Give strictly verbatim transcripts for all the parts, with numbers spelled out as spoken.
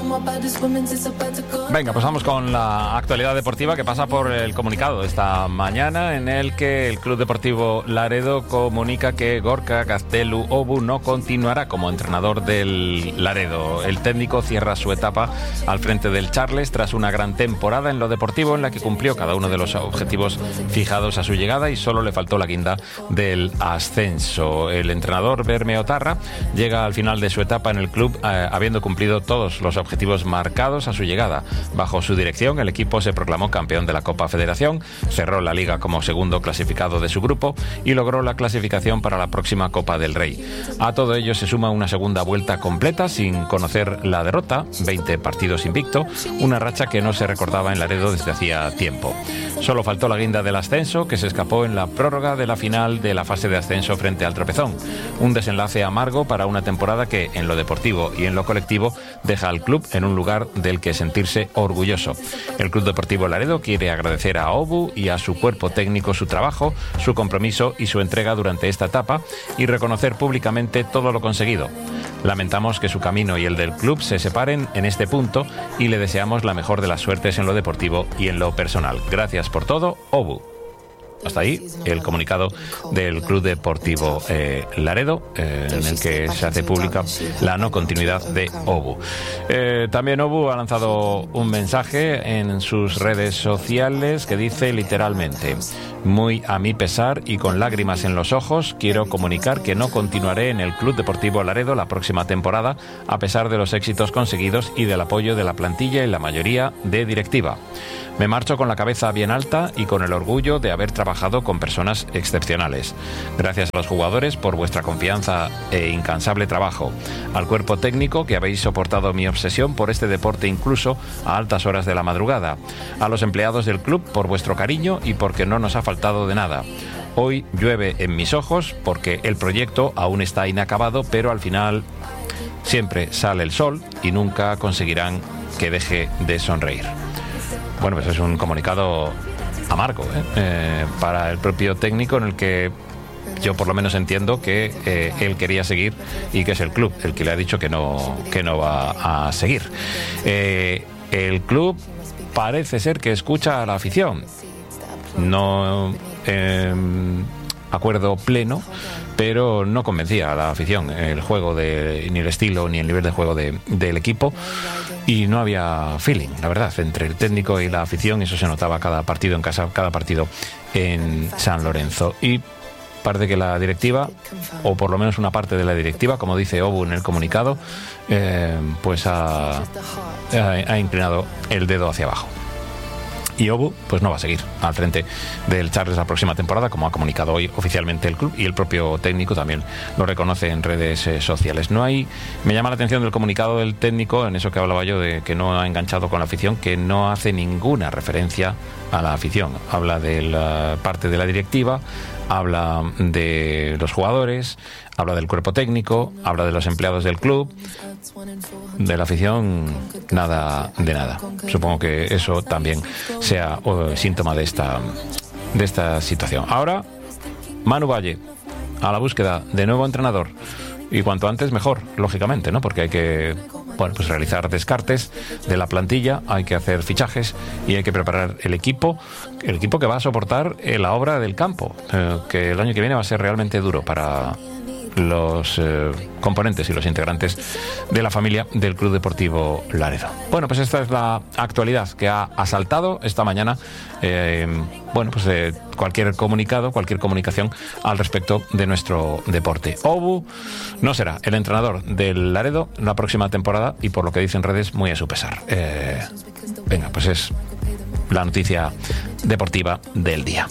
Venga, pues vamos con la actualidad deportiva que pasa por el comunicado de esta mañana, en el que el Club Deportivo Laredo comunica que Gorka Gaztelu Obu no continuará como entrenador del Laredo. El técnico cierra su etapa al frente del Charles tras una gran temporada en lo deportivo en la que cumplió cada uno de los objetivos fijados a su llegada y solo le faltó la guinda del ascenso. El entrenador Berme Otarra llega al final de su etapa en el club eh, habiendo cumplido todos los objetivos marcados a su llegada. Bajo su dirección, el equipo se proclamó campeón de la Copa Federación, cerró la liga como segundo clasificado de su grupo y logró la clasificación para la próxima Copa del Rey. A todo ello se suma una segunda vuelta completa sin conocer la derrota, veinte partidos invicto, una racha que no se recordaba en Laredo desde hacía tiempo. Solo faltó la guinda del ascenso, que se escapó en la prórroga de la final de la fase de ascenso frente al Tropezón. Un desenlace amargo para una temporada que, en lo deportivo y en lo colectivo, deja al club en un lugar del que sentirse orgulloso. El Club Deportivo Laredo quiere agradecer a Obu y a su cuerpo técnico su trabajo, su compromiso y su entrega durante esta etapa y reconocer públicamente todo lo conseguido. Lamentamos que su camino y el del club se separen en este punto y le deseamos la mejor de las suertes en lo deportivo y en lo personal. Gracias por todo, Obu. Hasta ahí el comunicado del Club Deportivo eh, Laredo, eh, en el que se hace pública la no continuidad de Obu. Eh, también Obu ha lanzado un mensaje en sus redes sociales que dice literalmente: muy a mi pesar y con lágrimas en los ojos, quiero comunicar que no continuaré en el Club Deportivo Laredo la próxima temporada, a pesar de los éxitos conseguidos y del apoyo de la plantilla y la mayoría de directiva. Me marcho con la cabeza bien alta y con el orgullo de haber trabajado con personas excepcionales. Gracias a los jugadores por vuestra confianza e incansable trabajo. Al cuerpo técnico que habéis soportado mi obsesión por este deporte incluso a altas horas de la madrugada. A los empleados del club por vuestro cariño y porque no nos ha faltado de nada. Hoy llueve en mis ojos porque el proyecto aún está inacabado, pero al final siempre sale el sol y nunca conseguirán que deje de sonreír. Bueno, pues es un comunicado amargo ¿eh? Eh, para el propio técnico, en el que yo por lo menos entiendo que eh, él quería seguir y que es el club el que le ha dicho que no, que no va a seguir. Eh, el club parece ser que escucha a la afición. No eh, acuerdo pleno, pero no convencía a la afición el juego de, ni el estilo ni el nivel de juego de, del equipo, y no había feeling, la verdad, entre el técnico y la afición. Eso se notaba cada partido en casa, cada partido en San Lorenzo. Y parece que la directiva, o por lo menos una parte de la directiva, como dice Obu en el comunicado, eh, pues ha, ha, ha inclinado el dedo hacia abajo. Y Obu pues no va a seguir al frente del Charles la próxima temporada, como ha comunicado hoy oficialmente el club, y el propio técnico también lo reconoce en redes eh, sociales. No hay, me llama la atención del comunicado del técnico, en eso que hablaba yo de que no ha enganchado con la afición, que no hace ninguna referencia a la afición. Habla de la parte de la directiva, habla de los jugadores, habla del cuerpo técnico, habla de los empleados del club. De la afición, nada de nada. Supongo que eso también sea oh, síntoma de esta, de esta situación. Ahora, Manu Valle, a la búsqueda de nuevo entrenador. Y cuanto antes mejor, lógicamente, ¿no? Porque hay que bueno, pues realizar descartes de la plantilla, hay que hacer fichajes y hay que preparar el equipo, el equipo que va a soportar eh, la obra del campo, eh, que el año que viene va a ser realmente duro para los eh, componentes y los integrantes de la familia del Club Deportivo Laredo. Bueno, pues esta es la actualidad que ha asaltado esta mañana eh, bueno, pues eh, cualquier comunicado, cualquier comunicación al respecto de nuestro deporte. Obu no será el entrenador del Laredo la próxima temporada, y por lo que dicen redes, muy a su pesar. Eh, venga, pues es la noticia deportiva del día.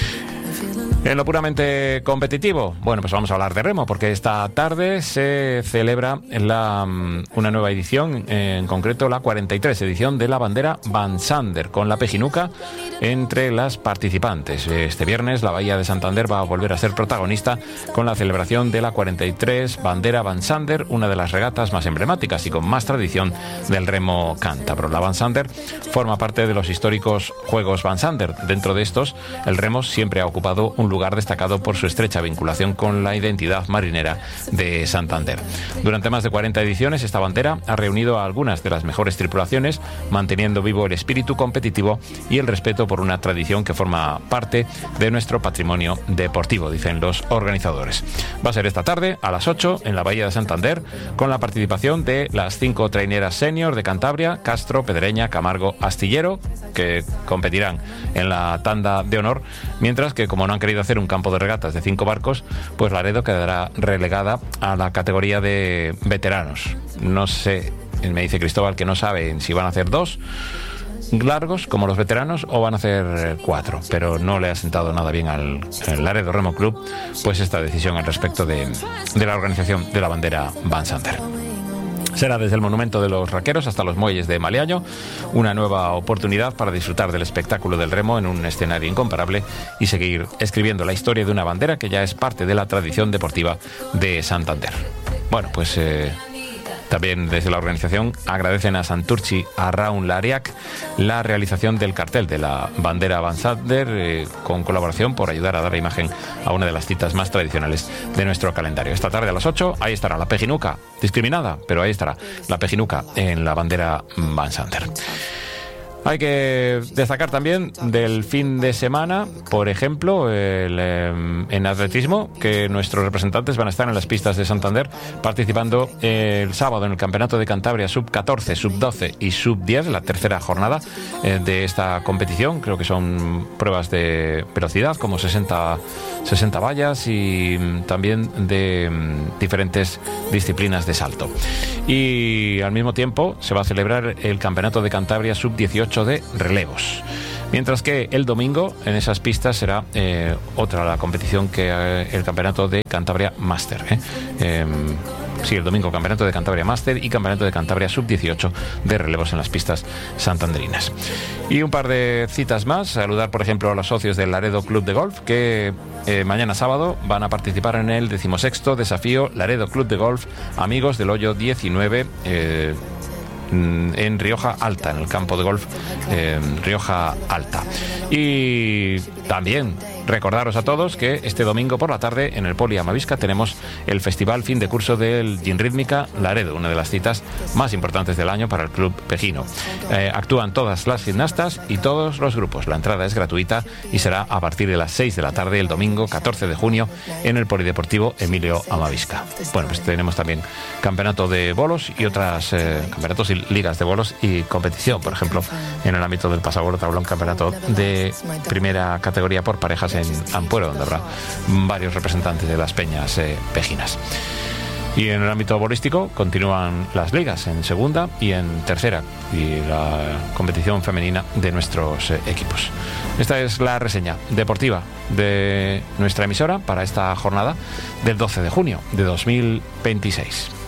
En lo puramente competitivo, bueno, pues vamos a hablar de remo, porque esta tarde se celebra la, una nueva edición, en concreto la cuarenta y tres edición de la bandera Van Sander, con la Pejinuca entre las participantes. Este viernes la Bahía de Santander va a volver a ser protagonista con la celebración de la cuarenta y tres bandera Van Sander, una de las regatas más emblemáticas y con más tradición del remo cántabro. La Van Sander forma parte de los históricos Juegos Van Sander. Dentro de estos, el remo siempre ha ocupado un lugar lugar destacado por su estrecha vinculación con la identidad marinera de Santander. Durante más de cuarenta ediciones, esta bandera ha reunido a algunas de las mejores tripulaciones, manteniendo vivo el espíritu competitivo y el respeto por una tradición que forma parte de nuestro patrimonio deportivo, dicen los organizadores. Va a ser esta tarde a las ocho en la Bahía de Santander, con la participación de las cinco traineras senior de Cantabria, Castro, Pedreña, Camargo, Astillero, que competirán en la tanda de honor, mientras que, como no han querido hacer un campo de regatas de cinco barcos, pues Laredo quedará relegada a la categoría de veteranos. No sé, me dice Cristóbal que no sabe si van a hacer dos largos como los veteranos o van a hacer cuatro, pero no le ha sentado nada bien al, al Laredo Remo Club pues esta decisión al respecto de, de la organización de la bandera Van Santer. Será desde el Monumento de los Raqueros hasta los muelles de Maliaño, una nueva oportunidad para disfrutar del espectáculo del remo en un escenario incomparable y seguir escribiendo la historia de una bandera que ya es parte de la tradición deportiva de Santander. Bueno, pues eh, también desde la organización agradecen a Santurchi Arraun Lariac la realización del cartel de la bandera Van Santander, eh, con colaboración por ayudar a dar imagen a una de las citas más tradicionales de nuestro calendario. Esta tarde a las ocho, ahí estará la pejinuca, discriminada, pero ahí estará la pejinuca en la bandera Van Santander. Hay que destacar también del fin de semana, por ejemplo, el, eh, en atletismo, que nuestros representantes van a estar en las pistas de Santander participando el sábado en el Campeonato de Cantabria sub catorce, sub doce y sub diez, la tercera jornada eh, de esta competición. Creo que son pruebas de velocidad, como sesenta, sesenta vallas y también de um, diferentes disciplinas de salto. Y al mismo tiempo se va a celebrar el Campeonato de Cantabria sub dieciocho de relevos. Mientras que el domingo en esas pistas será eh, otra la competición que eh, el Campeonato de Cantabria Master. ¿eh? Eh, sí, el domingo Campeonato de Cantabria Master y Campeonato de Cantabria sub dieciocho de relevos en las pistas santanderinas. Y un par de citas más. Saludar, por ejemplo, a los socios del Laredo Club de Golf, que eh, mañana sábado van a participar en el decimosexto desafío Laredo Club de Golf Amigos del Hoyo diecinueve, eh, en Rioja Alta, en el campo de golf eh, Rioja Alta. Y también recordaros a todos que este domingo por la tarde en el Poli Amavisca tenemos el festival fin de curso del Gin Rítmica Laredo, una de las citas más importantes del año para el club pejino. Eh, actúan todas las gimnastas y todos los grupos. La entrada es gratuita y será a partir de las seis de la tarde el domingo catorce de junio en el Polideportivo Emilio Amavisca. Bueno, pues tenemos también campeonato de bolos y otras eh, campeonatos y ligas de bolos y competición, por ejemplo, en el ámbito del pasabolo tablón, campeonato de primera categoría por parejas en Ampuero, donde habrá varios representantes de las peñas eh, pejinas. Y en el ámbito bolístico continúan las ligas en segunda y en tercera y la competición femenina de nuestros eh, equipos. Esta es la reseña deportiva de nuestra emisora para esta jornada del doce de junio de dos mil veintiséis.